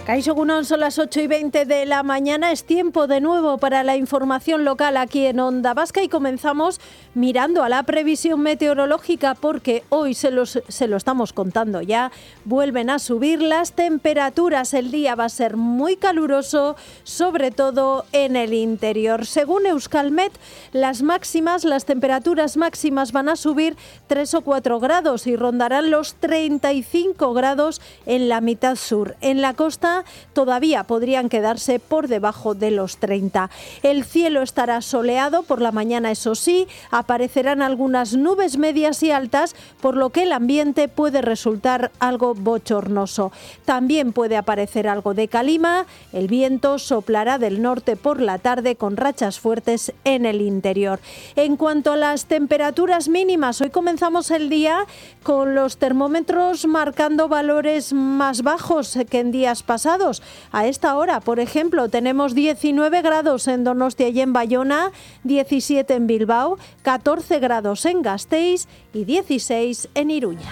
Kaixo Egunon, son las 8:20 de la mañana. Es tiempo de nuevo para la información local aquí en Onda Vasca y comenzamos mirando a la previsión meteorológica porque hoy se lo estamos contando ya. Vuelven a subir las temperaturas. El día va a ser muy caluroso, sobre todo en el interior. Según Euskalmet, las temperaturas máximas van a subir 3 o 4 grados y rondarán los 35 grados en la mitad sur. En la costa todavía podrían quedarse por debajo de los 30. El cielo estará soleado por la mañana, eso sí, aparecerán algunas nubes medias y altas, por lo que el ambiente puede resultar algo bochornoso. También puede aparecer algo de calima, el viento soplará del norte por la tarde con rachas fuertes en el interior. En cuanto a las temperaturas mínimas, hoy comenzamos el día con los termómetros marcando valores más bajos que en días pasados. A esta hora, por ejemplo, tenemos 19 grados en Donostia y en Bayona, 17 en Bilbao, 14 grados en Gasteiz y 16 en Iruña.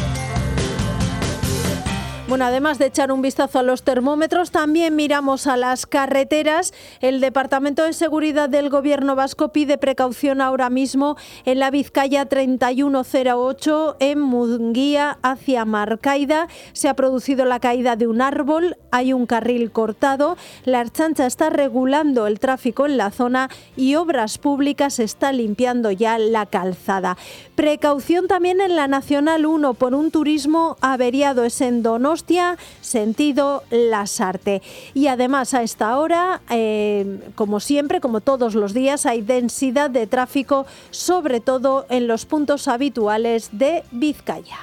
Bueno, además de echar un vistazo a los termómetros, también miramos a las carreteras. El Departamento de Seguridad del Gobierno vasco pide precaución ahora mismo en la Vizcaya 3108 en Munguía hacia Marcaida. Se ha producido la caída de un árbol, hay un carril cortado. La Ertzaintza está regulando el tráfico en la zona y Obras Públicas está limpiando ya la calzada. Precaución también en la Nacional 1 por un turismo averiado, es en Donostia, sentido Lasarte. Y además a esta hora, como siempre, como todos los días, hay densidad de tráfico, sobre todo en los puntos habituales de Vizcaya.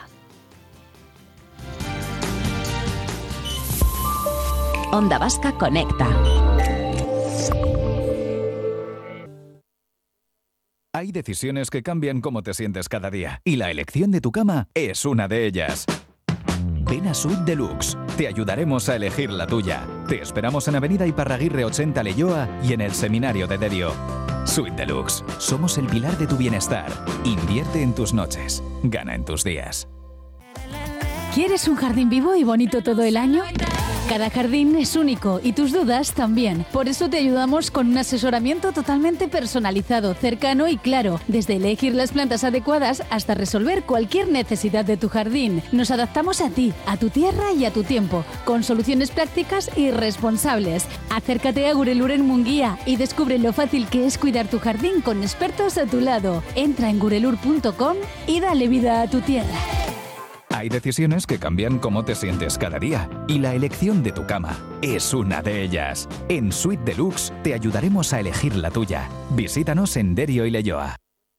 Onda Vasca conecta. Hay decisiones que cambian cómo te sientes cada día y la elección de tu cama es una de ellas. Ven a Suite Deluxe. Te ayudaremos a elegir la tuya. Te esperamos en Avenida Iparraguirre 80 Leioa y en el Seminario de Derio. Suite Deluxe. Somos el pilar de tu bienestar. Invierte en tus noches. Gana en tus días. ¿Quieres un jardín vivo y bonito todo el año? Cada jardín es único y tus dudas también. Por eso te ayudamos con un asesoramiento totalmente personalizado, cercano y claro, desde elegir las plantas adecuadas hasta resolver cualquier necesidad de tu jardín. Nos adaptamos a ti, a tu tierra y a tu tiempo, con soluciones prácticas y responsables. Acércate a Gurelur en Munguía y descubre lo fácil que es cuidar tu jardín con expertos a tu lado. Entra en gurelur.com y dale vida a tu tierra. Hay decisiones que cambian cómo te sientes cada día y la elección de tu cama es una de ellas. En Suite Deluxe te ayudaremos a elegir la tuya. Visítanos en Derio y Leioa.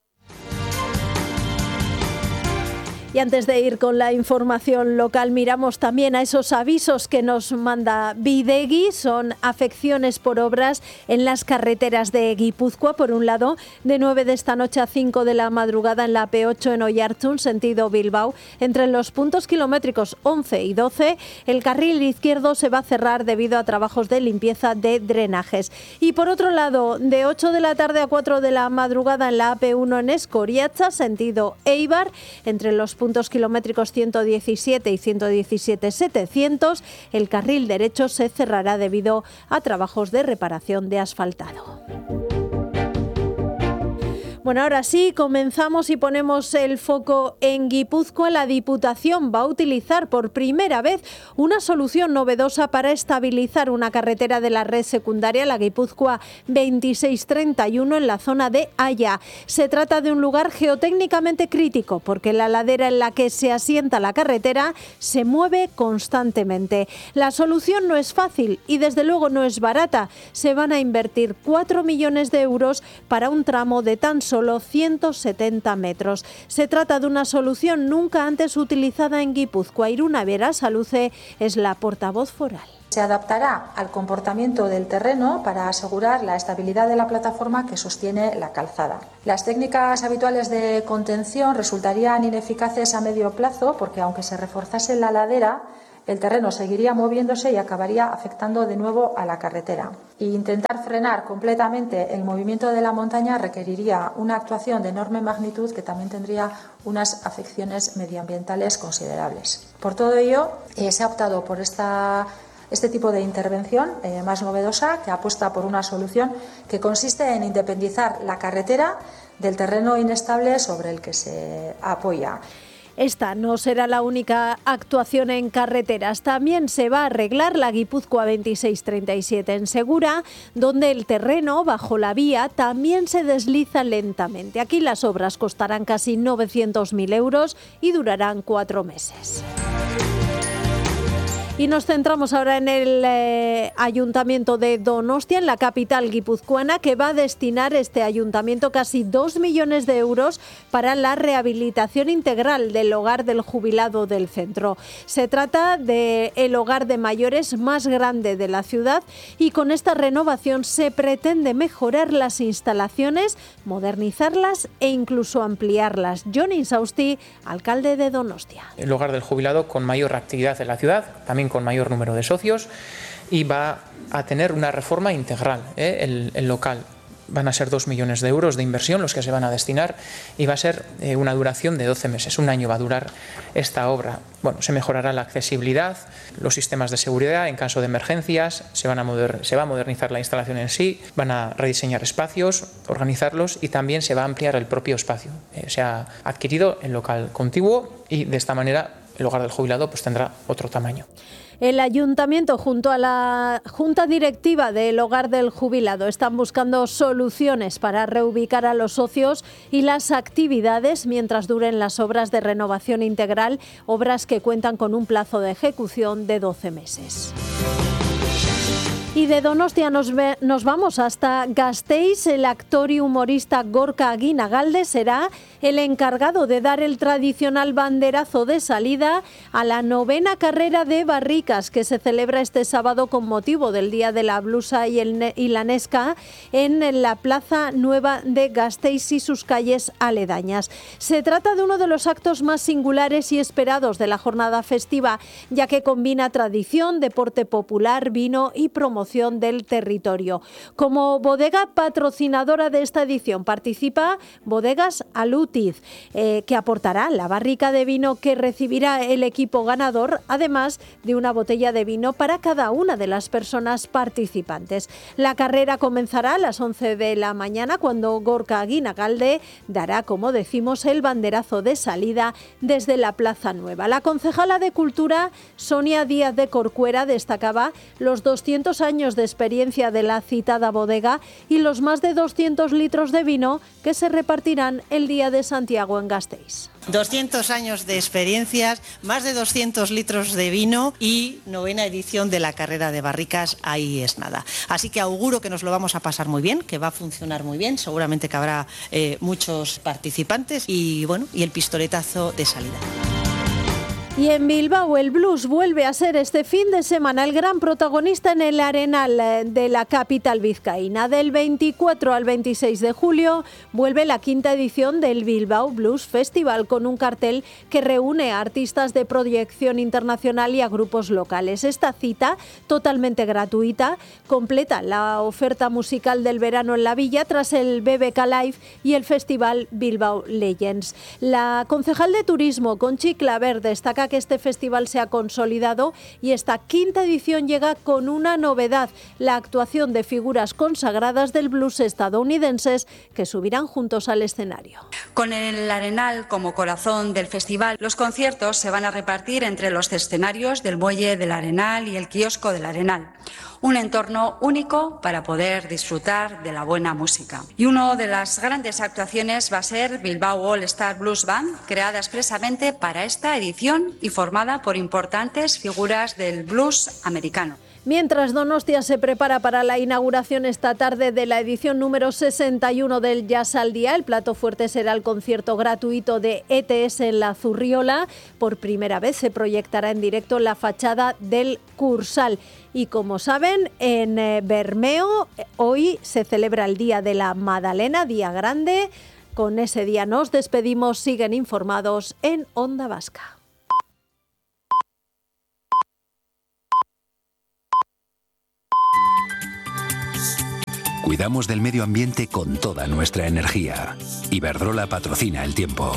Y antes de ir con la información local, miramos también a esos avisos que nos manda Bidegi. Son afecciones por obras en las carreteras de Guipúzcoa. Por un lado, de 9 de esta noche a 5 de la madrugada en la P8 en Oiartzun, sentido Bilbao. Entre los puntos kilométricos 11 y 12, el carril izquierdo se va a cerrar debido a trabajos de limpieza de drenajes. Y por otro lado, de 8 de la tarde a 4 de la madrugada en la AP1 en Escoriaza, sentido Eibar, entre los puntos kilométricos 117 y 117-700, el carril derecho se cerrará debido a trabajos de reparación de asfaltado. Bueno, ahora sí, comenzamos y ponemos el foco en Guipúzcoa. La Diputación va a utilizar por primera vez una solución novedosa para estabilizar una carretera de la red secundaria, la Guipúzcoa 2631, en la zona de Haya. Se trata de un lugar geotécnicamente crítico porque la ladera en la que se asienta la carretera se mueve constantemente. La solución no es fácil y desde luego no es barata. Se van a invertir 4 millones de euros para un tramo de tan solo 170 metros. Se trata de una solución nunca antes utilizada en Guipúzcoa. Iruna Berasaluce es la portavoz foral. Se adaptará al comportamiento del terreno para asegurar la estabilidad de la plataforma que sostiene la calzada. Las técnicas habituales de contención resultarían ineficaces a medio plazo porque aunque se reforzase la ladera, el terreno seguiría moviéndose y acabaría afectando de nuevo a la carretera. E intentar frenar completamente el movimiento de la montaña requeriría una actuación de enorme magnitud que también tendría unas afecciones medioambientales considerables. Por todo ello, se ha optado por esta este tipo de intervención más novedosa, que apuesta por una solución que consiste en independizar la carretera del terreno inestable sobre el que se apoya. Esta no será la única actuación en carreteras. También se va a arreglar la Guipúzcoa 2637 en Segura, donde el terreno bajo la vía también se desliza lentamente. Aquí las obras costarán casi 900.000 euros y durarán 4 meses. Y nos centramos ahora en el Ayuntamiento de Donostia, en la capital guipuzcoana, que va a destinar este ayuntamiento casi 2 millones de euros para la rehabilitación integral del hogar del jubilado del centro. Se trata del hogar de mayores más grande de la ciudad y con esta renovación se pretende mejorar las instalaciones, modernizarlas e incluso ampliarlas. Jon Insausti, alcalde de Donostia. El hogar del jubilado con mayor actividad en la ciudad, también con mayor número de socios, y va a tener una reforma integral. El local van a ser 2 millones de euros de inversión los que se van a destinar y va a ser una duración de 12 meses. Un año va a durar esta obra. Bueno, se mejorará la accesibilidad, los sistemas de seguridad en caso de emergencias, se va a modernizar la instalación en sí, van a rediseñar espacios, organizarlos y también se va a ampliar el propio espacio. Se ha adquirido el local contiguo y de esta manera el hogar del jubilado pues tendrá otro tamaño. El Ayuntamiento, junto a la Junta Directiva del Hogar del Jubilado, están buscando soluciones para reubicar a los socios y las actividades mientras duren las obras de renovación integral, obras que cuentan con un plazo de ejecución de 12 meses. Y de Donostia nos vamos hasta Gasteiz. El actor y humorista Gorka Aguinagalde será el encargado de dar el tradicional banderazo de salida a la 9ª carrera de barricas que se celebra este sábado con motivo del Día de la Blusa y la Nesca en la Plaza Nueva de Gasteiz y sus calles aledañas. Se trata de uno de los actos más singulares y esperados de la jornada festiva, ya que combina tradición, deporte popular, vino y promoción del territorio. Como bodega patrocinadora de esta edición participa Bodegas Alutiz, que aportará la barrica de vino que recibirá el equipo ganador, además de una botella de vino para cada una de las personas participantes. La carrera comenzará a las 11 de la mañana cuando Gorka Aguinagalde dará, como decimos, el banderazo de salida desde la Plaza Nueva. La concejala de Cultura, Sonia Díaz de Corcuera, destacaba los 200 años de experiencia de la citada bodega y los más de 200 litros de vino que se repartirán el día de Santiago en Gasteiz. 200 años de experiencias, más de 200 litros de vino y 9ª edición de la carrera de barricas, ahí es nada. Así que auguro que nos lo vamos a pasar muy bien, que va a funcionar muy bien, seguramente que habrá muchos participantes y el pistoletazo de salida. Y en Bilbao el blues vuelve a ser este fin de semana el gran protagonista en el Arenal de la capital vizcaína. Del 24 al 26 de julio vuelve la 5ª edición del Bilbao Blues Festival con un cartel que reúne a artistas de proyección internacional y a grupos locales. Esta cita, totalmente gratuita, completa la oferta musical del verano en la villa tras el BBK Live y el festival Bilbao Legends. La concejal de Turismo, Conchi Claver, destaca que este festival se ha consolidado y esta 5ª edición llega con una novedad, la actuación de figuras consagradas del blues estadounidenses que subirán juntos al escenario. Con el Arenal como corazón del festival, los conciertos se van a repartir entre los escenarios del Muelle del Arenal y el Kiosco del Arenal. Un entorno único para poder disfrutar de la buena música. Y una de las grandes actuaciones va a ser Bilbao All Star Blues Band, creada expresamente para esta edición y formada por importantes figuras del blues americano. Mientras Donostia se prepara para la inauguración esta tarde de la edición número 61 del Jazz al Día, el plato fuerte será el concierto gratuito de ETS en la Zurriola. Por primera vez se proyectará en directo la fachada del Cursal. Y como saben, en Bermeo hoy se celebra el Día de la Madalena, día grande. Con ese día nos despedimos. Siguen informados en Onda Vasca. Cuidamos del medio ambiente con toda nuestra energía. Iberdrola patrocina el tiempo.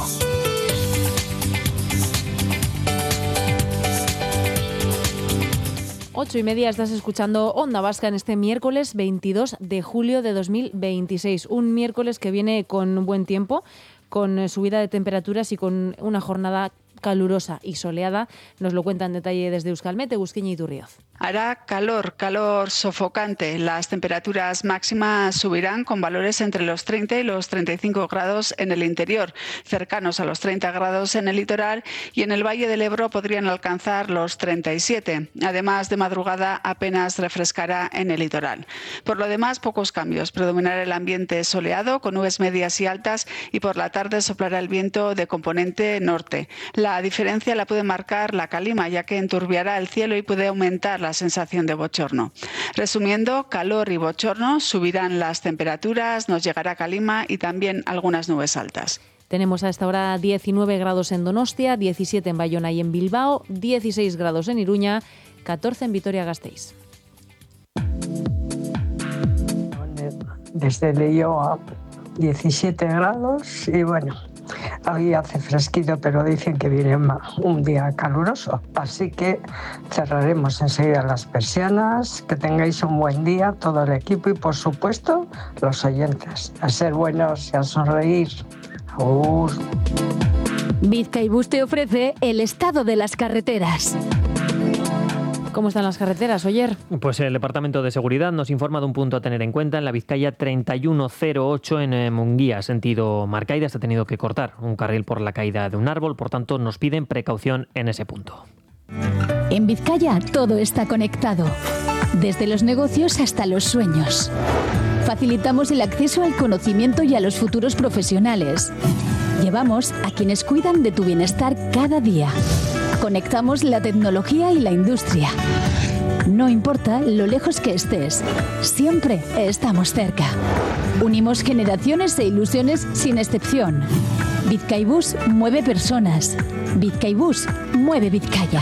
8:30, estás escuchando Onda Vasca en este miércoles 22 de julio de 2026. Un miércoles que viene con buen tiempo, con subida de temperaturas y con una jornada calurosa y soleada. Nos lo cuenta en detalle desde Euskalmet, Eguzkiña Iturrioz. Hará calor sofocante. Las temperaturas máximas subirán con valores entre los 30 y los 35 grados en el interior, cercanos a los 30 grados en el litoral, y en el Valle del Ebro podrían alcanzar los 37. Además, de madrugada apenas refrescará en el litoral. Por lo demás, pocos cambios. Predominará el ambiente soleado con nubes medias y altas, y por la tarde soplará el viento de componente norte. La diferencia la puede marcar la calima, ya que enturbiará el cielo y puede aumentar la sensación de bochorno. Resumiendo, calor y bochorno, subirán las temperaturas, nos llegará calima y también algunas nubes altas. Tenemos a esta hora 19 grados en Donostia, 17 en Bayona y en Bilbao, 16 grados en Iruña, 14 en Vitoria-Gasteiz. Desde Leioa 17 grados y bueno, hoy hace fresquito, pero dicen que viene un día caluroso. Así que cerraremos enseguida las persianas. Que tengáis un buen día, todo el equipo y, por supuesto, los oyentes. A ser buenos y a sonreír. Agur. Bizkaibus te ofrece el estado de las carreteras. ¿Cómo están las carreteras, Oyer? Pues el Departamento de Seguridad nos informa de un punto a tener en cuenta en la Vizcaya 3108 en Munguía, sentido Marcaida. Se ha tenido que cortar un carril por la caída de un árbol, por tanto nos piden precaución en ese punto. En Vizcaya todo está conectado, desde los negocios hasta los sueños. Facilitamos el acceso al conocimiento y a los futuros profesionales. Llevamos a quienes cuidan de tu bienestar cada día. Conectamos la tecnología y la industria. No importa lo lejos que estés, siempre estamos cerca. Unimos generaciones e ilusiones sin excepción. Bizkaibus mueve personas. Bizkaibus mueve Vizcaya.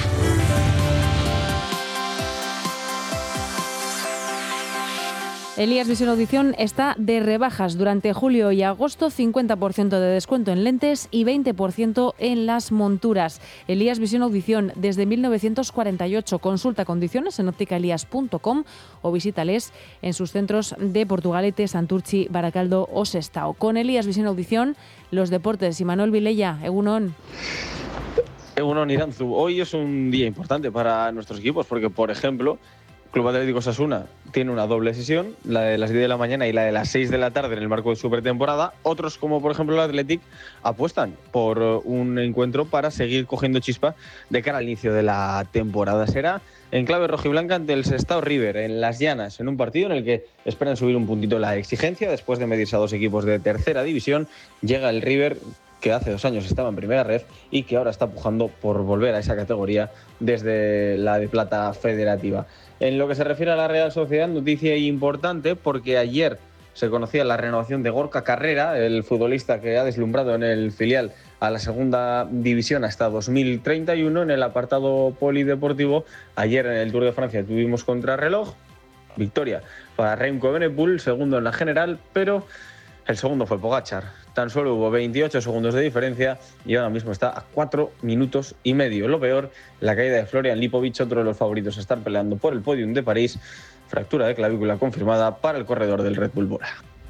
Elías Visión Audición está de rebajas durante julio y agosto, 50% de descuento en lentes y 20% en las monturas. Elías Visión Audición desde 1948. Consulta condiciones en ópticaelías.com o visítales en sus centros de Portugalete, Santurtzi, Barakaldo o Sestao. Con Elías Visión Audición, los deportes y Manuel Vilella. Egunon. Egunon, Iranzu. Hoy es un día importante para nuestros equipos porque, por ejemplo, Club Atlético Osasuna tiene una doble sesión, la de las 10 de la mañana y la de las 6 de la tarde en el marco de su pretemporada. Otros, como por ejemplo el Athletic, apuestan por un encuentro para seguir cogiendo chispa de cara al inicio de la temporada. Será en clave rojiblanca ante el Sestao River, en Las Llanas, en un partido en el que esperan subir un puntito la exigencia. Después de medirse a dos equipos de tercera división, llega el River, que hace 2 años estaba en primera red y que ahora está pujando por volver a esa categoría desde la de plata federativa. En lo que se refiere a la Real Sociedad, noticia importante porque ayer se conocía la renovación de Gorka Carrera, el futbolista que ha deslumbrado en el filial a la segunda división hasta 2031 en el apartado polideportivo. Ayer en el Tour de Francia tuvimos contrarreloj, victoria para Remco Evenepoel, segundo en la general, pero el segundo fue Pogačar. Tan solo hubo 28 segundos de diferencia y ahora mismo está a 4 minutos y medio. Lo peor, la caída de Florian Lipovic, otro de los favoritos a estar peleando por el podium de París. Fractura de clavícula confirmada para el corredor del Red Bull Bora.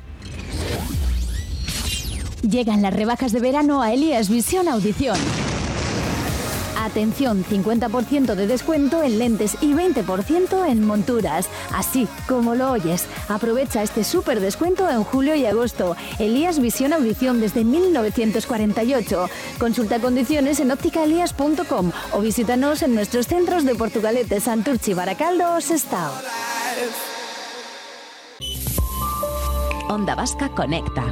Llegan las rebajas de verano a Elías Visión Audición. Atención, 50% de descuento en lentes y 20% en monturas. Así como lo oyes. Aprovecha este súper descuento en julio y agosto. Elías Visión Audición desde 1948. Consulta condiciones en ópticaelías.com o visítanos en nuestros centros de Portugalete, Santurtzi, Barakaldo o Sestao. Onda Vasca conecta.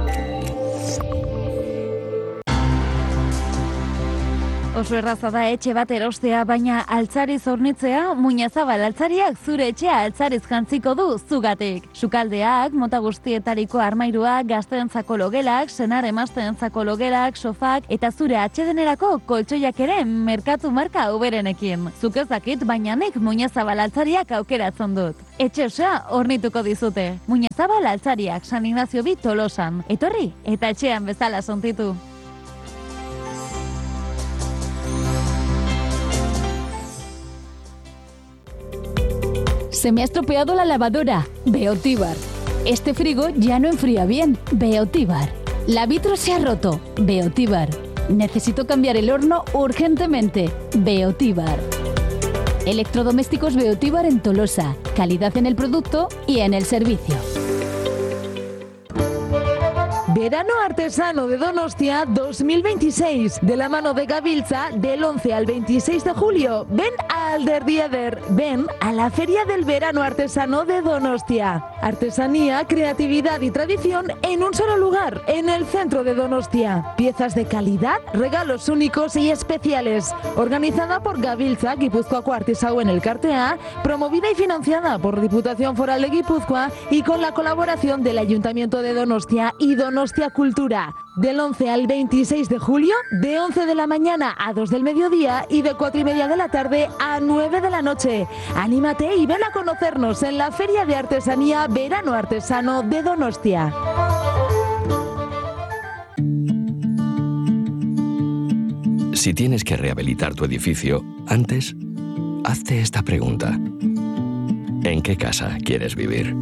Oso erraza da etxe bat erostea, baina altzariz hornitzea, Muñazabal altzariak zure etxea altzariz jantziko du zugatik. Sukaldeak, mota guztietariko armairuak, gazteentzako logelak, senar emazteentzako logelak, sofak eta zure atsedenerako koltsoiak ere merkatu marka uberenekin. Zuk ez dakit, baina nik Muñazabal altzariak aukeratzen dut. Etxe osoa hornituko dizute. Muñazabal altzariak, San Ignacio bi Tolosan. Etorri eta etxean bezala sontitu. Se me ha estropeado la lavadora. Beotíbar. Este frigo ya no enfría bien. Beotíbar. La vitro se ha roto. Beotíbar. Necesito cambiar el horno urgentemente. Beotíbar. Electrodomésticos Beotíbar en Tolosa. Calidad en el producto y en el servicio. Verano Artesano de Donostia 2026, de la mano de Gabiltza, del 11 al 26 de julio. Ven a Alderdieder, ven a la Feria del Verano Artesano de Donostia. Artesanía, creatividad y tradición en un solo lugar, en el centro de Donostia. Piezas de calidad, regalos únicos y especiales. Organizada por Gabiltza, Guipúzcoako Artisauen Elkartea, promovida y financiada por Diputación Foral de Guipúzcoa y con la colaboración del Ayuntamiento de Donostia y Donostia Cultura. Del 11 al 26 de julio, de 11 de la mañana a 2 del mediodía y de 4:30 de la tarde a 9 de la noche. Anímate y ven a conocernos en la Feria de Artesanía Verano Artesano de Donostia. Si tienes que rehabilitar tu edificio, antes, hazte esta pregunta. ¿En qué casa quieres vivir?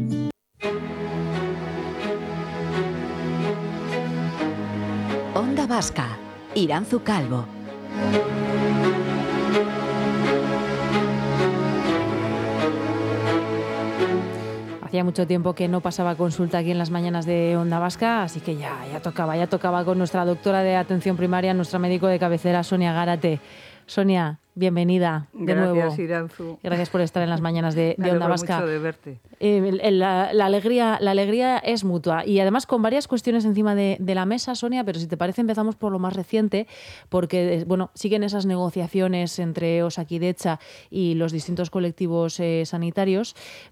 Onda Vasca, Iranzu Calvo. Hacía mucho tiempo que no pasaba consulta aquí en las mañanas de Onda Vasca, así que ya tocaba con nuestra doctora de atención primaria, nuestra médico de cabecera, Sonia Gárate. Sonia, bienvenida de nuevo. Gracias, Iranzu. Gracias por estar en las mañanas de Onda Vasca. Me alegro mucho de verte. La alegría es mutua y además con varias cuestiones encima de la mesa, Sonia, pero si te parece empezamos por lo más reciente, porque siguen esas negociaciones entre Osakidetza y los distintos colectivos sanitarios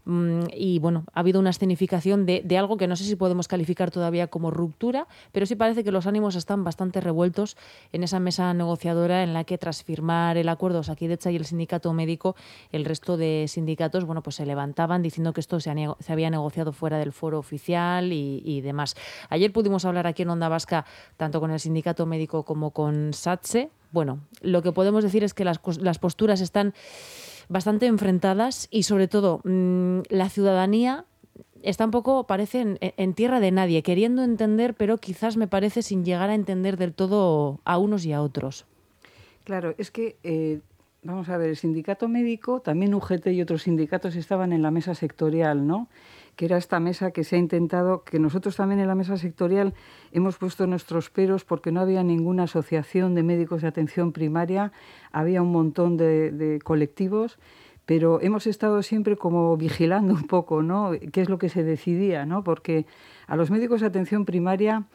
y ha habido una escenificación de algo que no sé si podemos calificar todavía como ruptura, pero sí parece que los ánimos están bastante revueltos en esa mesa negociadora en la que tras firmar el acuerdo Osakidetza y el sindicato médico, el resto de sindicatos se levantaban diciendo que esto se había negociado fuera del foro oficial y demás. Ayer pudimos hablar aquí en Onda Vasca tanto con el sindicato médico como con SATSE. Lo que podemos decir es que las posturas están bastante enfrentadas y sobre todo la ciudadanía está un poco, parece, en tierra de nadie, queriendo entender, pero quizás me parece sin llegar a entender del todo a unos y a otros. Claro, es que, vamos a ver, el sindicato médico, también UGT y otros sindicatos estaban en la mesa sectorial, ¿no? Que era esta mesa que se ha intentado, que nosotros también en la mesa sectorial hemos puesto nuestros peros porque no había ninguna asociación de médicos de atención primaria, había un montón de colectivos, pero hemos estado siempre como vigilando un poco, ¿no? Qué es lo que se decidía, ¿no? Porque a los médicos de atención primaria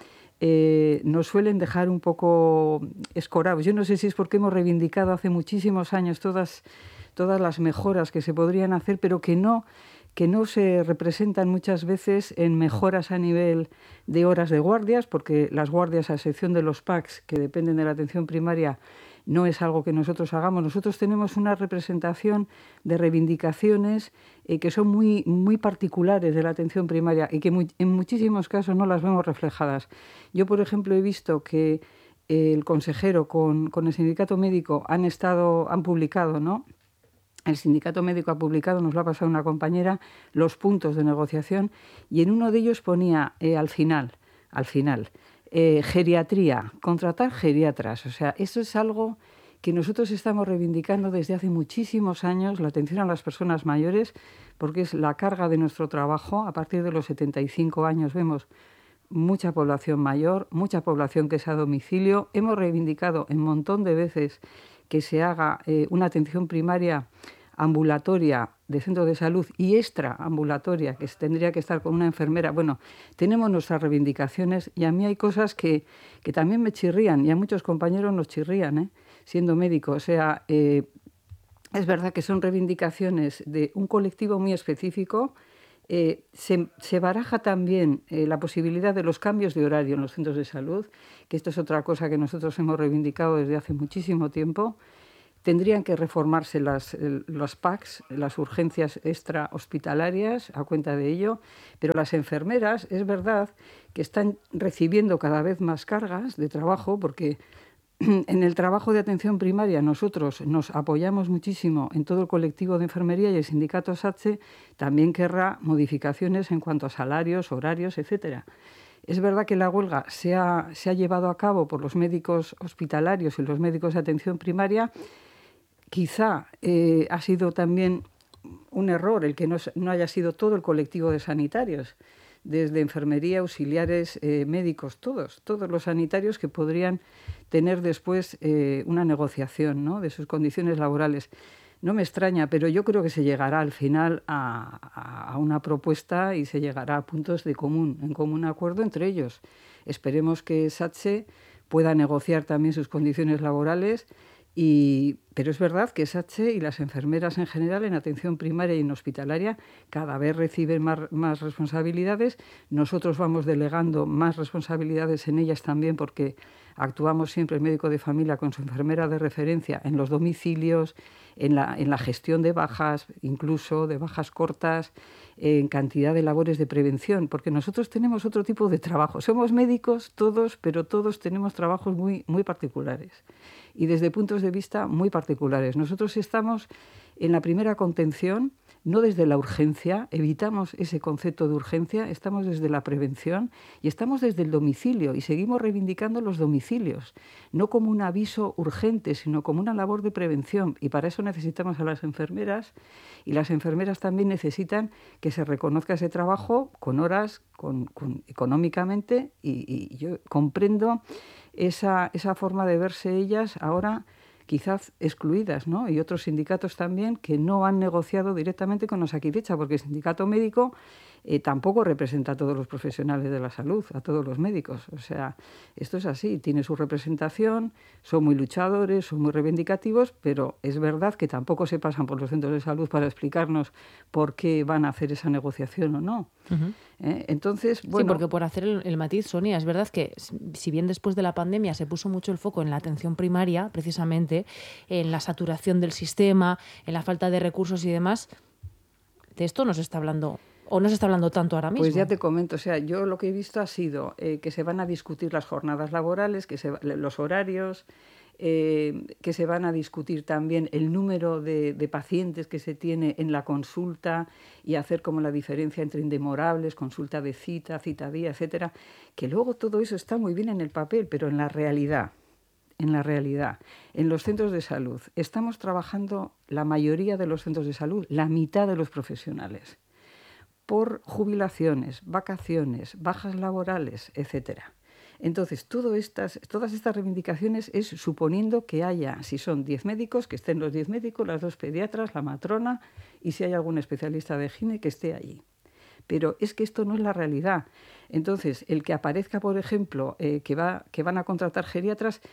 nos suelen dejar un poco escorados. Yo no sé si es porque hemos reivindicado hace muchísimos años todas las mejoras que se podrían hacer, pero que no se representan muchas veces en mejoras a nivel de horas de guardias, porque las guardias, a excepción de los PACs, que dependen de la atención primaria, no es algo que nosotros hagamos. Nosotros tenemos una representación de reivindicaciones que son muy, muy particulares de la atención primaria y que en muchísimos casos no las vemos reflejadas. Yo, por ejemplo, he visto que el consejero con el sindicato médico han publicado, ¿no? El sindicato médico ha publicado, nos lo ha pasado una compañera, los puntos de negociación y en uno de ellos ponía al final, geriatría, contratar geriatras. O sea, eso es algo que nosotros estamos reivindicando desde hace muchísimos años, la atención a las personas mayores, porque es la carga de nuestro trabajo. A partir de los 75 años vemos mucha población mayor, mucha población que es a domicilio. Hemos reivindicado un montón de veces que se haga una atención primaria ambulatoria de centro de salud y extraambulatoria, que tendría que estar con una enfermera. Tenemos nuestras reivindicaciones y a mí hay cosas que también me chirrían y a muchos compañeros nos chirrían, siendo médico. O sea, es verdad que son reivindicaciones de un colectivo muy específico. Se baraja también la posibilidad de los cambios de horario en los centros de salud, que esto es otra cosa que nosotros hemos reivindicado desde hace muchísimo tiempo. Tendrían que reformarse las PACs, las urgencias extrahospitalarias, a cuenta de ello, pero las enfermeras, es verdad que están recibiendo cada vez más cargas de trabajo porque en el trabajo de atención primaria nosotros nos apoyamos muchísimo en todo el colectivo de enfermería y el sindicato SATSE también querrá modificaciones en cuanto a salarios, horarios, etcétera. Es verdad que la huelga se ha llevado a cabo por los médicos hospitalarios y los médicos de atención primaria. Quizá ha sido también un error el que no haya sido todo el colectivo de sanitarios, desde enfermería, auxiliares, médicos, todos los sanitarios que podrían tener después una negociación, ¿no?, de sus condiciones laborales. No me extraña, pero yo creo que se llegará al final a una propuesta y se llegará a puntos en común acuerdo entre ellos. Esperemos que SATSE pueda negociar también sus condiciones laborales. Pero es verdad que SATSE y las enfermeras en general en atención primaria y en hospitalaria cada vez reciben más responsabilidades. Nosotros vamos delegando más responsabilidades en ellas también porque actuamos siempre el médico de familia con su enfermera de referencia en los domicilios, en la gestión de bajas, incluso de bajas cortas, en cantidad de labores de prevención, porque nosotros tenemos otro tipo de trabajo. Somos médicos todos, pero todos tenemos trabajos muy, muy particulares y desde puntos de vista muy particulares. Nosotros estamos en la primera contención, no desde la urgencia, evitamos ese concepto de urgencia, estamos desde la prevención y estamos desde el domicilio y seguimos reivindicando los domicilios, no como un aviso urgente, sino como una labor de prevención, y para eso necesitamos a las enfermeras, y las enfermeras también necesitan que se reconozca ese trabajo con horas, económicamente, y yo comprendo esa forma de verse ellas ahora quizás excluidas, ¿no? Y otros sindicatos también que no han negociado directamente con Osakidetza, porque el sindicato médico tampoco representa a todos los profesionales de la salud, a todos los médicos. O sea, esto es así, tiene su representación, son muy luchadores, son muy reivindicativos, pero es verdad que tampoco se pasan por los centros de salud para explicarnos por qué van a hacer esa negociación o no. Uh-huh. Entonces, bueno... Sí, porque por hacer el matiz, Sonia, es verdad que si bien después de la pandemia se puso mucho el foco en la atención primaria, precisamente, en la saturación del sistema, en la falta de recursos y demás, de esto no se está hablando... ¿O no se está hablando tanto ahora mismo? Pues ya te comento, o sea, yo lo que he visto ha sido que se van a discutir las jornadas laborales, los horarios, que se van a discutir también el número de pacientes que se tiene en la consulta y hacer como la diferencia entre indemorables, consulta de cita día, etcétera, que luego todo eso está muy bien en el papel, pero en la realidad, en los centros de salud, estamos trabajando la mayoría de los centros de salud, la mitad de los profesionales, por jubilaciones, vacaciones, bajas laborales, etcétera. Entonces, todas estas reivindicaciones es suponiendo que haya, si son 10 médicos, que estén los 10 médicos, las 2 pediatras, la matrona y si hay algún especialista de gine que esté allí. Pero es que esto no es la realidad. Entonces, el que aparezca, por ejemplo, que van a contratar geriatras,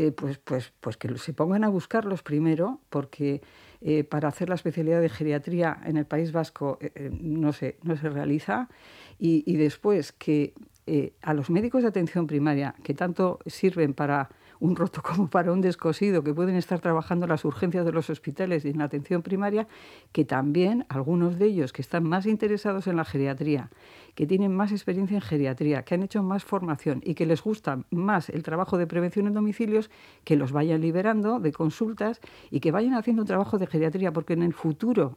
pues que se pongan a buscarlos primero, porque para hacer la especialidad de geriatría en el País Vasco no se realiza, y después que a los médicos de atención primaria, que tanto sirven para un roto como para un descosido, que pueden estar trabajando en las urgencias de los hospitales y en la atención primaria, que también algunos de ellos que están más interesados en la geriatría, que tienen más experiencia en geriatría, que han hecho más formación y que les gusta más el trabajo de prevención en domicilios, que los vayan liberando de consultas y que vayan haciendo un trabajo de geriatría, porque en el futuro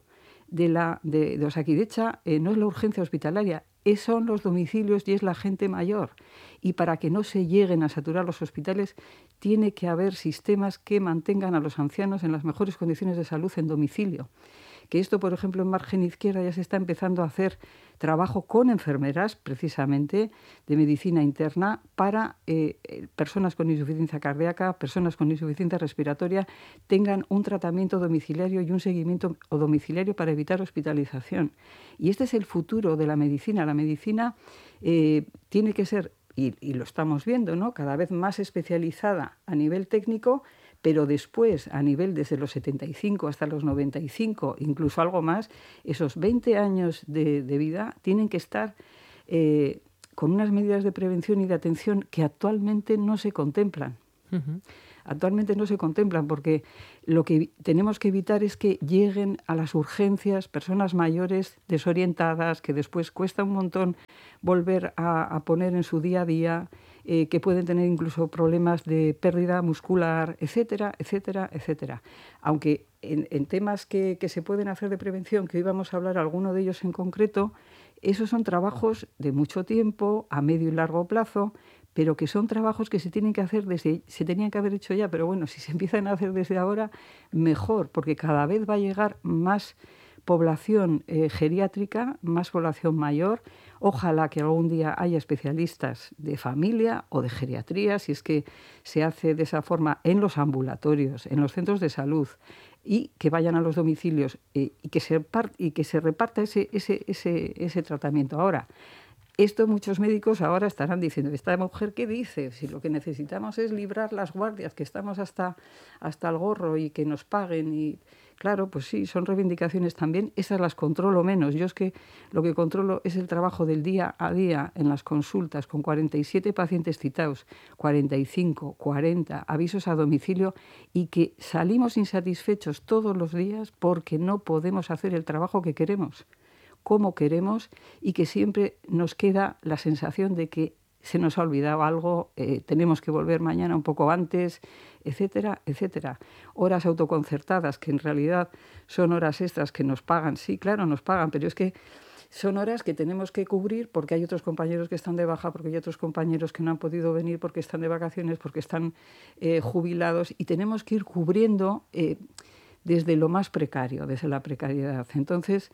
de Osakidetza no es la urgencia hospitalaria, son los domicilios y es la gente mayor. Y para que no se lleguen a saturar los hospitales, tiene que haber sistemas que mantengan a los ancianos en las mejores condiciones de salud en domicilio. Que esto, por ejemplo, en margen izquierda ya se está empezando a hacer trabajo con enfermeras, precisamente, de medicina interna, para personas con insuficiencia cardíaca, personas con insuficiencia respiratoria, tengan un tratamiento domiciliario y un seguimiento domiciliario para evitar hospitalización. Y este es el futuro de la medicina. La medicina tiene que ser, y lo estamos viendo, ¿no?, cada vez más especializada a nivel técnico, pero después, a nivel desde los 75 hasta los 95, incluso algo más, esos 20 años de vida tienen que estar con unas medidas de prevención y de atención que actualmente no se contemplan. Uh-huh. Actualmente no se contemplan porque lo que tenemos que evitar es que lleguen a las urgencias personas mayores desorientadas, que después cuesta un montón volver a poner en su día a día, que pueden tener incluso problemas de pérdida muscular, etcétera, etcétera, etcétera. Aunque en temas que se pueden hacer de prevención, que hoy vamos a hablar alguno de ellos en concreto, esos son trabajos de mucho tiempo, a medio y largo plazo, pero que son trabajos que se tienen que hacer se tenían que haber hecho ya, pero bueno, si se empiezan a hacer desde ahora, mejor, porque cada vez va a llegar más población geriátrica, más población mayor. Ojalá que algún día haya especialistas de familia o de geriatría, si es que se hace de esa forma en los ambulatorios, en los centros de salud, y que vayan a los domicilios y que se reparta ese tratamiento. Ahora, esto muchos médicos ahora estarán diciendo, ¿esta mujer qué dice? Si lo que necesitamos es librar las guardias, que estamos hasta el gorro y que nos paguen. Y claro, pues sí, son reivindicaciones también. Esas las controlo menos. Yo es que lo que controlo es el trabajo del día a día en las consultas, con 47 pacientes citados, 45, 40 avisos a domicilio, y que salimos insatisfechos todos los días porque no podemos hacer el trabajo que queremos, como queremos, y que siempre nos queda la sensación de que se nos ha olvidado algo, tenemos que volver mañana un poco antes, etcétera, etcétera. Horas autoconcertadas, que en realidad son horas extras que nos pagan. Sí, claro, nos pagan, pero es que son horas que tenemos que cubrir porque hay otros compañeros que están de baja, porque hay otros compañeros que no han podido venir porque están de vacaciones, porque están jubilados, y tenemos que ir cubriendo desde lo más precario, desde la precariedad. Entonces,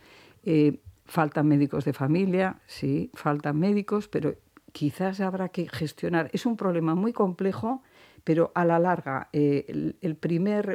faltan médicos de familia, sí, faltan médicos, pero quizás habrá que gestionar. Es un problema muy complejo, pero a la larga, el primer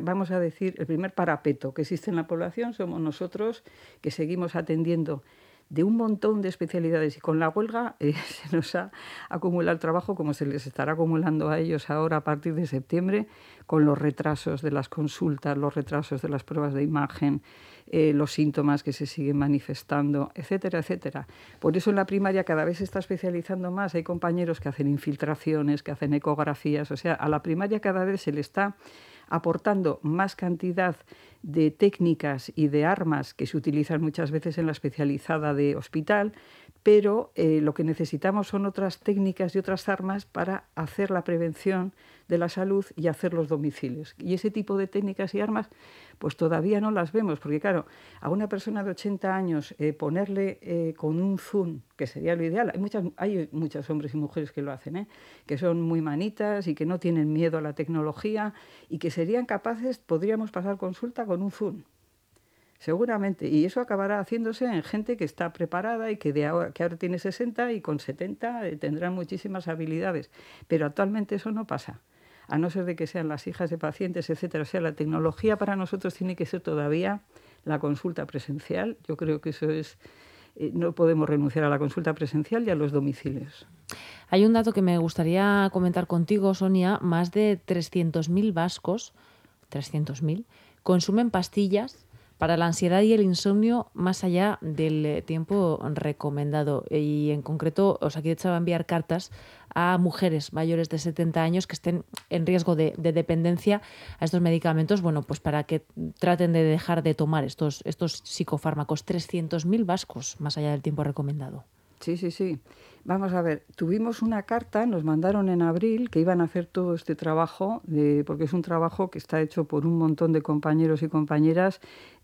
parapeto que existe en la población somos nosotros, que seguimos atendiendo de un montón de especialidades, y con la huelga se nos ha acumulado el trabajo, como se les estará acumulando a ellos ahora a partir de septiembre, con los retrasos de las consultas, los retrasos de las pruebas de imagen, los síntomas que se siguen manifestando, etcétera, etcétera. Por eso en la primaria cada vez se está especializando más. Hay compañeros que hacen infiltraciones, que hacen ecografías. O sea, a la primaria cada vez se le está aportando más cantidad de técnicas y de armas que se utilizan muchas veces en la especializada de hospital, pero lo que necesitamos son otras técnicas y otras armas para hacer la prevención de la salud y hacer los domicilios. Y ese tipo de técnicas y armas pues todavía no las vemos, porque claro, a una persona de 80 años ponerle con un Zoom, que sería lo ideal, hay muchos hombres y mujeres que lo hacen, que son muy manitas y que no tienen miedo a la tecnología y que serían capaces, podríamos pasar consulta con un Zoom. Seguramente, y eso acabará haciéndose en gente que está preparada y que ahora tiene 60 y con 70 tendrán muchísimas habilidades, pero actualmente eso no pasa, a no ser de que sean las hijas de pacientes, etcétera. O sea, la tecnología para nosotros tiene que ser todavía la consulta presencial. Yo creo que eso es, no podemos renunciar a la consulta presencial y a los domicilios. Hay un dato que me gustaría comentar contigo, Sonia. Más de 300.000 vascos, 300.000, consumen pastillas para la ansiedad y el insomnio más allá del tiempo recomendado. Y en concreto, Osakidetza va a enviar cartas a mujeres mayores de 70 años que estén en riesgo de dependencia a estos medicamentos, bueno, pues para que traten de dejar de tomar estos psicofármacos. 300.000 vascos más allá del tiempo recomendado. Sí. Vamos a ver, tuvimos una carta, nos mandaron en abril que iban a hacer todo este trabajo, porque es un trabajo que está hecho por un montón de compañeros y compañeras,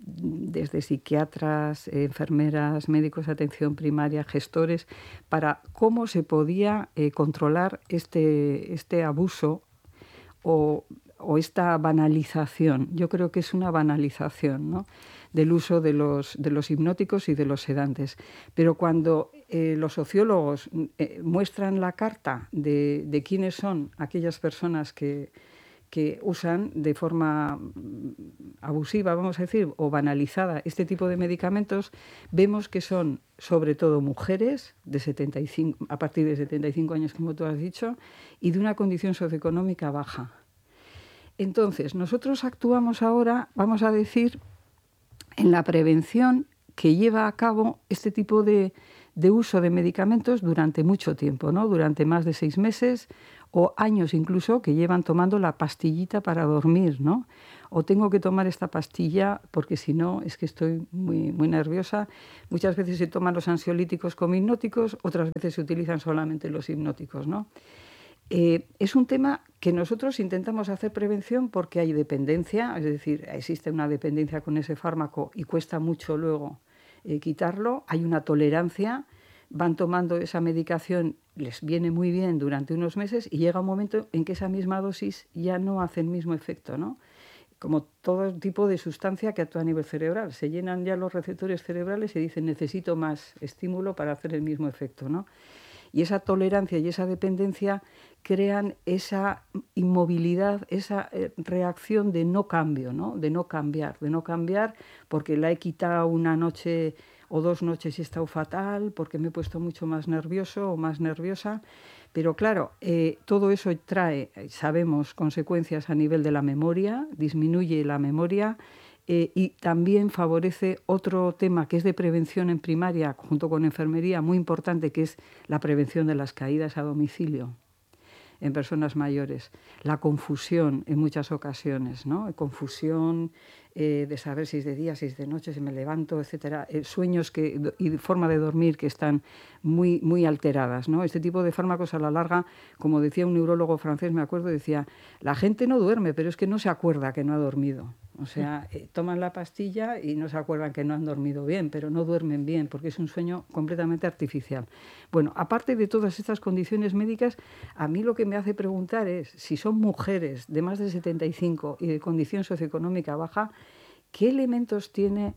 desde psiquiatras, enfermeras, médicos de atención primaria, gestores, para cómo se podía controlar este abuso o esta banalización. Yo creo que es una banalización, ¿no?, del uso de los hipnóticos y de los sedantes. Pero cuando los sociólogos muestran la carta de quiénes son aquellas personas que usan de forma abusiva, vamos a decir, o banalizada este tipo de medicamentos, vemos que son sobre todo mujeres de 75, a partir de 75 años, como tú has dicho, y de una condición socioeconómica baja. Entonces, nosotros actuamos ahora, vamos a decir, en la prevención que lleva a cabo este tipo de uso de medicamentos durante mucho tiempo, ¿no? Durante más de 6 meses o años incluso, que llevan tomando la pastillita para dormir, ¿no? O tengo que tomar esta pastilla porque si no es que estoy muy, muy nerviosa. Muchas veces se toman los ansiolíticos como hipnóticos, otras veces se utilizan solamente los hipnóticos, ¿no? Es un tema que nosotros intentamos hacer prevención porque hay dependencia, es decir, existe una dependencia con ese fármaco y cuesta mucho luego quitarlo, hay una tolerancia, van tomando esa medicación, les viene muy bien durante unos meses y llega un momento en que esa misma dosis ya no hace el mismo efecto, ¿no? Como todo tipo de sustancia que actúa a nivel cerebral. Se llenan ya los receptores cerebrales y dicen necesito más estímulo para hacer el mismo efecto, ¿no? Y esa tolerancia y esa dependencia crean esa inmovilidad, esa reacción de no cambio, ¿no? De no cambiar porque la he quitado una noche o 2 noches y he estado fatal, porque me he puesto mucho más nervioso o más nerviosa. Pero claro, todo eso trae, sabemos, consecuencias a nivel de la memoria, disminuye la memoria y también favorece otro tema que es de prevención en primaria, junto con enfermería, muy importante, que es la prevención de las caídas a domicilio en personas mayores. La confusión en muchas ocasiones, ¿no? Confusión de saber si es de día, si es de noche, si me levanto, etcétera. Sueños y forma de dormir que están muy, muy alteradas, ¿no? Este tipo de fármacos a la larga, como decía un neurólogo francés, me acuerdo, decía, la gente no duerme, pero es que no se acuerda que no ha dormido. O sea, toman la pastilla y no se acuerdan que no han dormido bien, pero no duermen bien, porque es un sueño completamente artificial. Bueno, aparte de todas estas condiciones médicas, a mí lo que me hace preguntar es, si son mujeres de más de 75 y de condición socioeconómica baja, ¿qué elementos tiene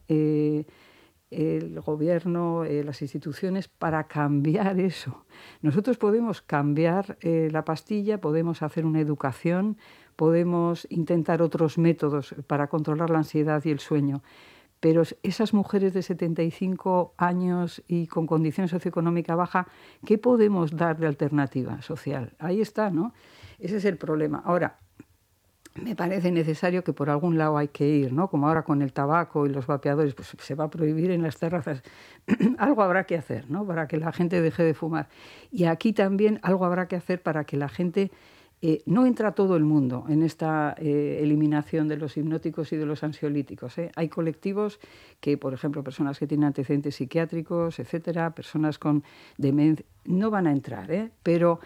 el gobierno, las instituciones para cambiar eso? Nosotros podemos cambiar la pastilla, podemos hacer una educación, podemos intentar otros métodos para controlar la ansiedad y el sueño, pero esas mujeres de 75 años y con condición socioeconómica baja, ¿qué podemos dar de alternativa social? Ahí está, ¿no? Ese es el problema. Ahora, me parece necesario que por algún lado hay que ir, ¿no? Como ahora con el tabaco y los vapeadores, pues se va a prohibir en las terrazas. Algo habrá que hacer, ¿no? Para que la gente deje de fumar. Y aquí también algo habrá que hacer para que la gente... no entra todo el mundo en esta eliminación de los hipnóticos y de los ansiolíticos. Hay colectivos que, por ejemplo, personas que tienen antecedentes psiquiátricos, etcétera, personas con demencia, no van a entrar, pero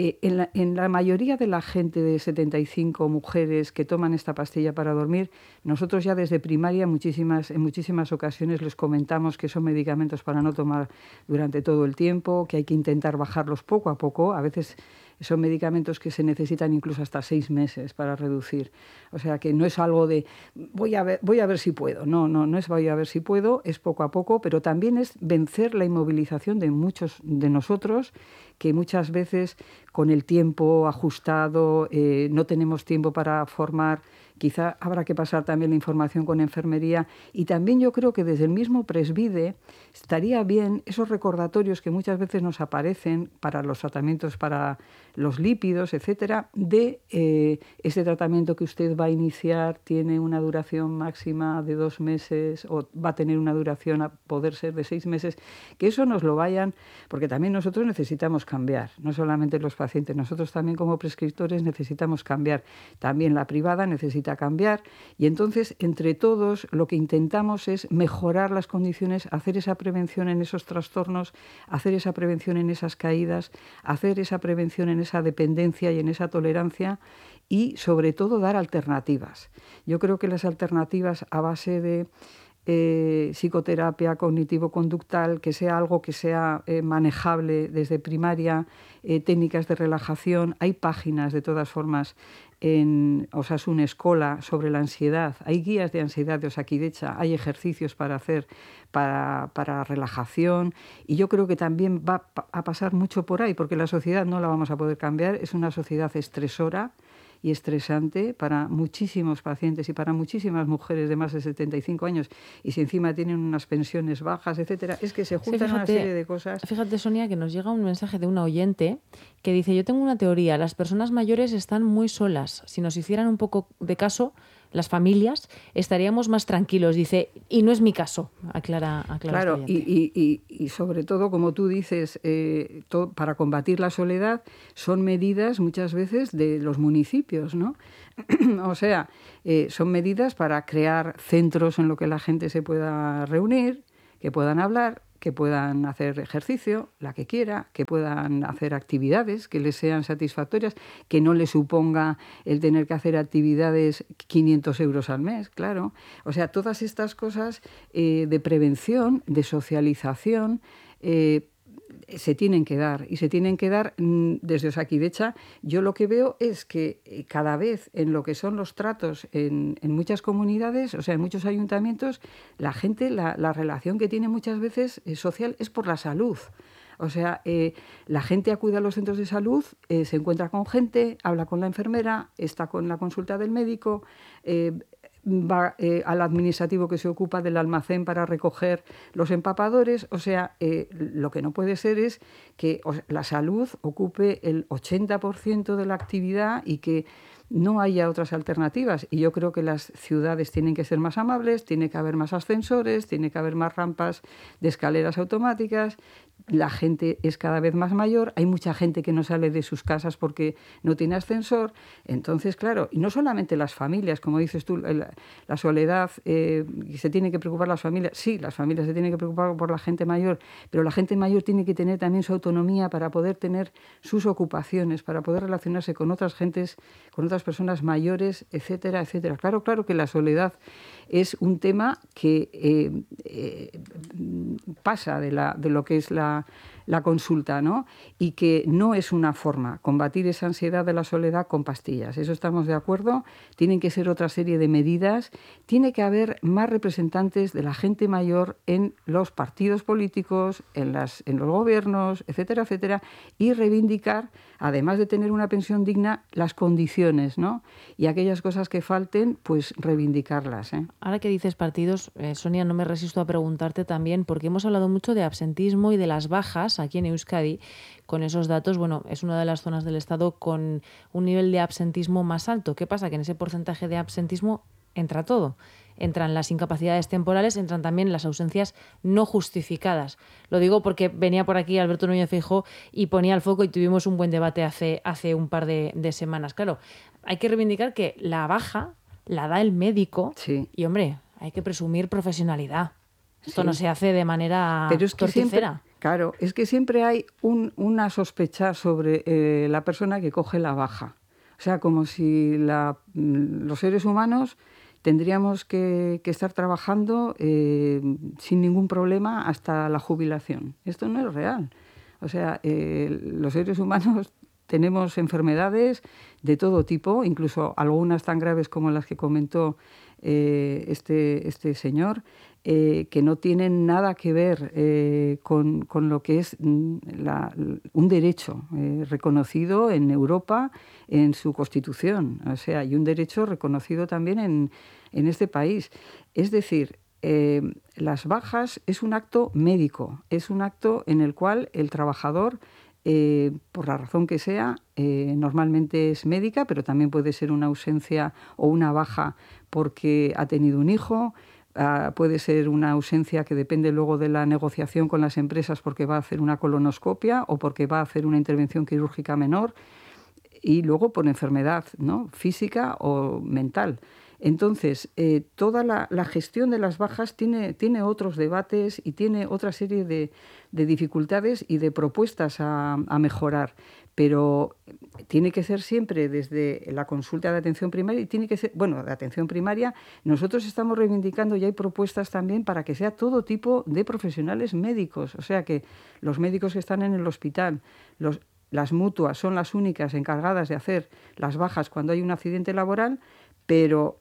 en la mayoría de la gente de 75 mujeres que toman esta pastilla para dormir, nosotros ya desde primaria en muchísimas ocasiones les comentamos que son medicamentos para no tomar durante todo el tiempo, que hay que intentar bajarlos poco a poco. A veces son medicamentos que se necesitan incluso hasta 6 meses para reducir. O sea que no es algo de voy a ver si puedo. No es voy a ver si puedo, es poco a poco, pero también es vencer la inmovilización de muchos de nosotros, que muchas veces con el tiempo ajustado no tenemos tiempo para formar. Quizá habrá que pasar también la información con enfermería, y también yo creo que desde el mismo Presbide estaría bien esos recordatorios que muchas veces nos aparecen para los tratamientos para los lípidos, etcétera, de este tratamiento que usted va a iniciar tiene una duración máxima de 2 meses o va a tener una duración a poder ser de 6 meses, que eso nos lo vayan, porque también nosotros necesitamos cambiar, no solamente los pacientes, nosotros también como prescriptores necesitamos cambiar, también la privada necesita cambiar, y entonces entre todos lo que intentamos es mejorar las condiciones, hacer esa prevención en esos trastornos, hacer esa prevención en esas caídas, hacer esa prevención en esa dependencia y en esa tolerancia, y sobre todo dar alternativas. Yo creo que las alternativas a base de psicoterapia cognitivo-conductal, que sea algo que sea manejable desde primaria, técnicas de relajación. Hay páginas, de todas formas, en Osasun Eskola sobre la ansiedad. Hay guías de ansiedad de Osakidetza, hay ejercicios para hacer para relajación, y yo creo que también va a pasar mucho por ahí, porque la sociedad no la vamos a poder cambiar. Es una sociedad estresora y estresante para muchísimos pacientes y para muchísimas mujeres de más de 75 años, y si encima tienen unas pensiones bajas, etcétera, es que se juntan una serie de cosas. Fíjate, Sonia, que nos llega un mensaje de una oyente que dice: yo tengo una teoría, las personas mayores están muy solas, si nos hicieran un poco de caso las familias, estaríamos más tranquilos. Dice, y no es mi caso, aclara claro, y sobre todo, como tú dices, para combatir la soledad son medidas muchas veces de los municipios, ¿no? O sea, son medidas para crear centros en los que la gente se pueda reunir, que puedan hablar, que puedan hacer ejercicio, la que quiera, que puedan hacer actividades que les sean satisfactorias, que no les suponga el tener que hacer actividades 500 euros al mes, claro. O sea, todas estas cosas de prevención, de socialización, se tienen que dar, y se tienen que dar desde Osakidetza. Yo lo que veo es que cada vez en lo que son los tratos en muchas comunidades, o sea, en muchos ayuntamientos, la gente, la relación que tiene muchas veces social es por la salud. O sea, la gente acude a los centros de salud, se encuentra con gente, habla con la enfermera, está con la consulta del médico, va al administrativo que se ocupa del almacén para recoger los empapadores. O sea, lo que no puede ser es que la salud ocupe el 80% de la actividad y que no haya otras alternativas. Y yo creo que las ciudades tienen que ser más amables, tiene que haber más ascensores, tiene que haber más rampas de escaleras automáticas. La gente es cada vez más mayor, hay mucha gente que no sale de sus casas porque no tiene ascensor. Entonces, claro, y no solamente las familias, como dices tú, la soledad, se tiene que preocupar las familias. Sí, las familias se tienen que preocupar por la gente mayor, pero la gente mayor tiene que tener también su autonomía para poder tener sus ocupaciones, para poder relacionarse con otras gentes, con otras personas mayores, etcétera, etcétera. Claro que la soledad es un tema que pasa de lo que es la consulta, ¿no? Y que no es una forma combatir esa ansiedad de la soledad con pastillas. Eso estamos de acuerdo. Tienen que ser otra serie de medidas. Tiene que haber más representantes de la gente mayor en los partidos políticos, en los gobiernos, etcétera, etcétera, y reivindicar, además de tener una pensión digna, las condiciones, ¿no? Y aquellas cosas que falten, pues reivindicarlas, ¿eh? Ahora que dices partidos, Sonia, no me resisto a preguntarte también, porque hemos hablado mucho de absentismo y de las bajas aquí en Euskadi. Con esos datos, bueno, es una de las zonas del Estado con un nivel de absentismo más alto. ¿Qué pasa? Que en ese porcentaje de absentismo entra todo. Entran las incapacidades temporales, entran también las ausencias no justificadas. Lo digo porque venía por aquí Alberto Núñez Feijóo y ponía el foco y tuvimos un buen debate hace un par de semanas. Claro, hay que reivindicar que la baja la da el médico. Sí. Y, hombre, hay que presumir profesionalidad. Esto no se hace de manera torticera. Claro, es que siempre hay una sospecha sobre la persona que coge la baja. O sea, como si los seres humanos tendríamos que estar trabajando sin ningún problema hasta la jubilación. Esto no es real. O sea, los seres humanos tenemos enfermedades de todo tipo, incluso algunas tan graves como las que comentó este señor, que no tienen nada que ver con lo que es un derecho reconocido en Europa en su Constitución. O sea, y un derecho reconocido también en este país. Es decir, las bajas es un acto médico, es un acto en el cual el trabajador, por la razón que sea, normalmente es médica, pero también puede ser una ausencia o una baja porque ha tenido un hijo, puede ser una ausencia que depende luego de la negociación con las empresas porque va a hacer una colonoscopia o porque va a hacer una intervención quirúrgica menor, y luego por enfermedad, ¿no?, física o mental. Entonces, toda la gestión de las bajas tiene otros debates y tiene otra serie de dificultades y de propuestas a mejorar, pero tiene que ser siempre desde la consulta de atención primaria y tiene que ser, bueno, de atención primaria. Nosotros estamos reivindicando y hay propuestas también para que sea todo tipo de profesionales médicos, o sea que los médicos que están en el hospital, las mutuas son las únicas encargadas de hacer las bajas cuando hay un accidente laboral, pero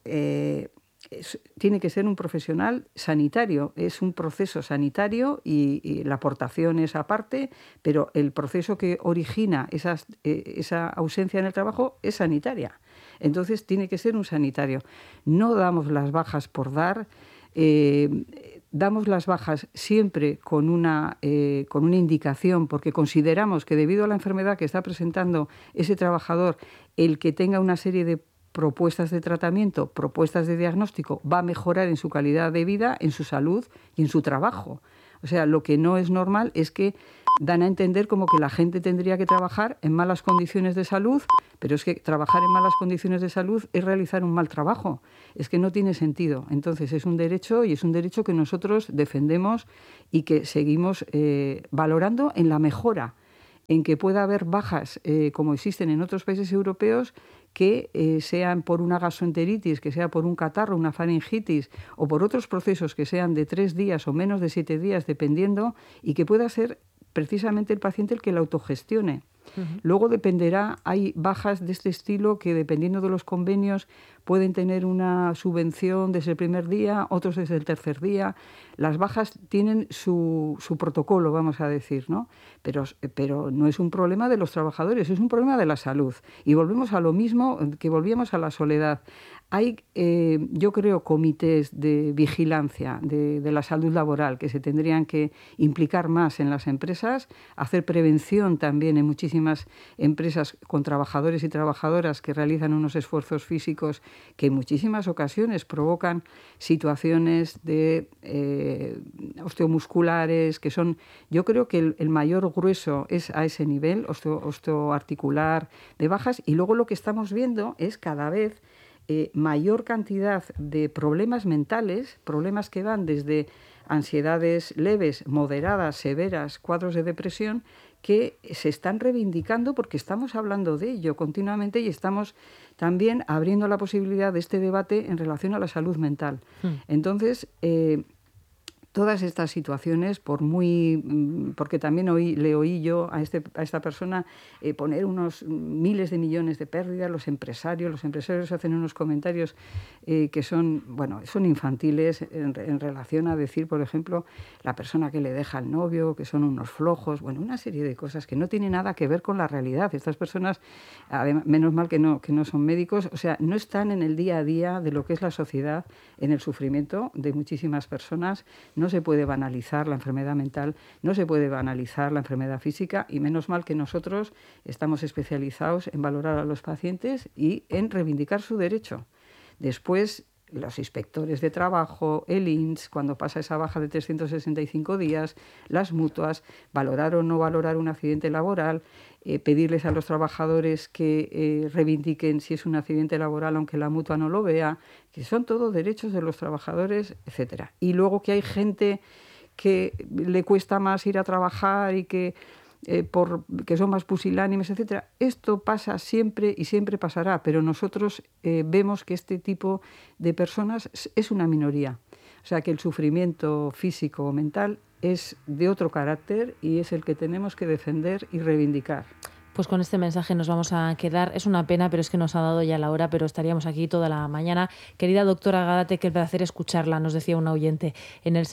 tiene que ser un profesional sanitario, es un proceso sanitario y la aportación es aparte, pero el proceso que origina esa ausencia en el trabajo es sanitaria. Entonces tiene que ser un sanitario. No damos las bajas por dar, damos las bajas siempre con una indicación, porque consideramos que debido a la enfermedad que está presentando ese trabajador, el que tenga una serie de propuestas de tratamiento, propuestas de diagnóstico, va a mejorar en su calidad de vida, en su salud y en su trabajo. O sea, lo que no es normal es que dan a entender como que la gente tendría que trabajar en malas condiciones de salud, pero es que trabajar en malas condiciones de salud es realizar un mal trabajo. Es que no tiene sentido. Entonces es un derecho y es un derecho que nosotros defendemos y que seguimos valorando en la mejora, en que pueda haber bajas como existen en otros países europeos que sean por una gastroenteritis, que sea por un catarro, una faringitis o por otros procesos que sean de 3 días o menos de 7 días, dependiendo, y que pueda ser precisamente el paciente el que la autogestione. Luego dependerá, hay bajas de este estilo que dependiendo de los convenios pueden tener una subvención desde el primer día, otros desde el tercer día. Las bajas tienen su protocolo, vamos a decir, ¿no? Pero no es un problema de los trabajadores, es un problema de la salud. Y volvemos a lo mismo que volvíamos a la soledad. Hay, yo creo, comités de vigilancia de la salud laboral que se tendrían que implicar más en las empresas, hacer prevención también en muchísimas empresas con trabajadores y trabajadoras que realizan unos esfuerzos físicos que en muchísimas ocasiones provocan situaciones de osteomusculares que son, yo creo que el mayor grueso es a ese nivel, osteoarticular, de bajas, y luego lo que estamos viendo es cada vez mayor cantidad de problemas mentales, problemas que van desde ansiedades leves, moderadas, severas, cuadros de depresión, que se están reivindicando porque estamos hablando de ello continuamente y estamos también abriendo la posibilidad de este debate en relación a la salud mental. Entonces, todas estas situaciones, porque también le oí yo a esta persona poner unos miles de millones de pérdidas, los empresarios hacen unos comentarios que son infantiles en relación a decir, por ejemplo, la persona que le deja al novio, que son unos flojos, una serie de cosas que no tienen nada que ver con la realidad. Estas personas, además, menos mal que no son médicos, o sea, no están en el día a día de lo que es la sociedad, en el sufrimiento de muchísimas personas. No se puede banalizar la enfermedad mental, no se puede banalizar la enfermedad física, y menos mal que nosotros estamos especializados en valorar a los pacientes y en reivindicar su derecho. Después, los inspectores de trabajo, el INS, cuando pasa esa baja de 365 días, las mutuas, valorar o no valorar un accidente laboral, pedirles a los trabajadores que reivindiquen si es un accidente laboral aunque la mutua no lo vea, que son todos derechos de los trabajadores, etcétera. Y luego que hay gente que le cuesta más ir a trabajar y que son más pusilánimes, etcétera. Esto pasa siempre y siempre pasará, pero nosotros vemos que este tipo de personas es una minoría. O sea, que el sufrimiento físico o mental es de otro carácter y es el que tenemos que defender y reivindicar. Pues con este mensaje nos vamos a quedar. Es una pena, pero es que nos ha dado ya la hora, pero estaríamos aquí toda la mañana. Querida doctora Gárate, qué placer escucharla, nos decía una oyente en el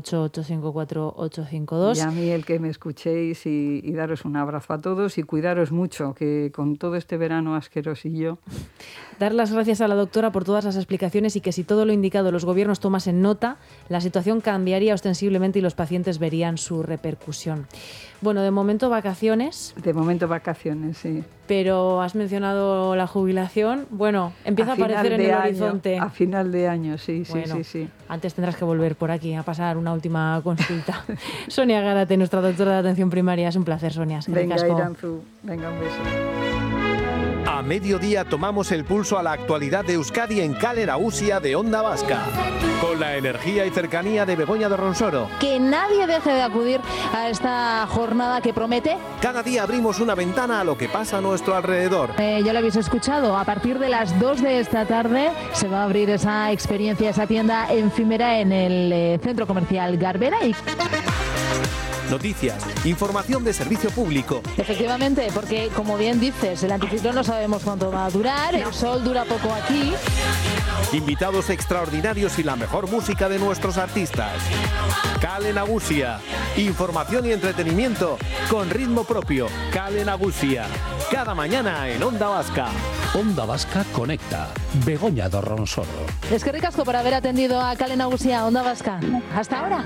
688-854-852. Y a mí el que me escuchéis y daros un abrazo a todos y cuidaros mucho, que con todo este verano asquerosillo. Dar las gracias a la doctora por todas las explicaciones y que si todo lo indicado los gobiernos tomasen nota, la situación cambiaría ostensiblemente y los pacientes verían su repercusión. Bueno, de momento vacaciones. De momento vacaciones, sí. Pero has mencionado la jubilación. Bueno, empieza a aparecer en el horizonte. A final de año, sí. Antes tendrás que volver por aquí a pasar una última consulta. Sonia Gárate, nuestra doctora de atención primaria. Es un placer, Sonia. Venga, Iranzu. Venga, un beso. A mediodía tomamos el pulso a la actualidad de Euskadi en Kale Nagusia de Onda Vasca. Con la energía y cercanía de Begoña de Ronsoro. Que nadie deje de acudir a esta jornada que promete. Cada día abrimos una ventana a lo que pasa a nuestro alrededor. Ya lo habéis escuchado, a partir de las 2 de esta tarde se va a abrir esa experiencia, esa tienda efímera en el centro comercial Garbera. Noticias, información de servicio público. Efectivamente, porque como bien dices, el anticiclón no sabemos cuánto va a durar, el sol dura poco aquí. Invitados extraordinarios y la mejor música de nuestros artistas. Kale Nagusia, información y entretenimiento con ritmo propio. Kale Nagusia, cada mañana en Onda Vasca. Onda Vasca conecta. Begoña de Ronsoro. Es que ricasco por haber atendido a Kale Nagusia, Onda Vasca. Hasta ahora.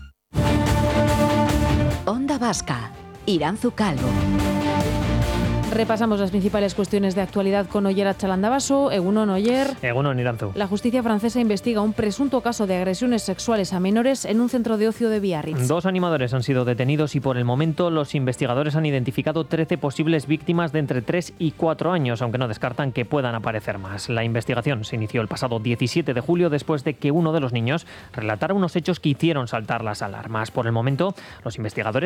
Onda Vasca, Iranzu Calvo. Repasamos las principales cuestiones de actualidad con Oyer Atxalandabaso. Egunon, Oyer. Egunon, Iranzu. La justicia francesa investiga un presunto caso de agresiones sexuales a menores en un centro de ocio de Biarritz. 2 animadores han sido detenidos y por el momento los investigadores han identificado 13 posibles víctimas de entre 3 y 4 años, aunque no descartan que puedan aparecer más. La investigación se inició el pasado 17 de julio después de que uno de los niños relatara unos hechos que hicieron saltar las alarmas. Por el momento, los investigadores